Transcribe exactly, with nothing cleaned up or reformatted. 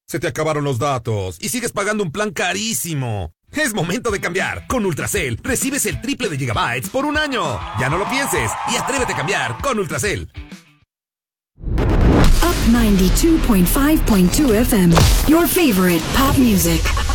Se te acabaron los datos y sigues pagando un plan carísimo. Es momento de cambiar. Con Ultracel recibes el triple de gigabytes por un año. Ya no lo pienses y atrévete a cambiar con Ultracel. Up ninety-two point five point two F M, your favorite pop music.